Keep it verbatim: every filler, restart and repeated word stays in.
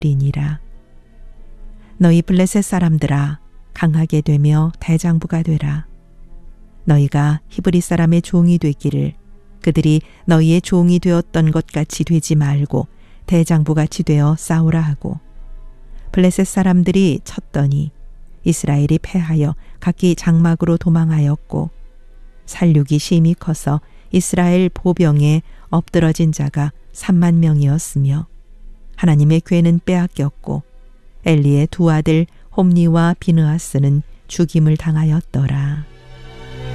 되리니라. 너희 블레셋 사람들아 강하게 되며 대장부가 되라. 너희가 히브리 사람의 종이 되기를 그들이 너희의 종이 되었던 것 같이 되지 말고 대장부같이 되어 싸우라 하고, 블레셋 사람들이 쳤더니 이스라엘이 패하여 각기 장막으로 도망하였고, 살육이 심히 커서 이스라엘 보병에 엎드러진 자가 삼만 명이었으며 하나님의 궤는 빼앗겼고 엘리의 두 아들 홈니와 비느하스는 죽임을 당하였더라.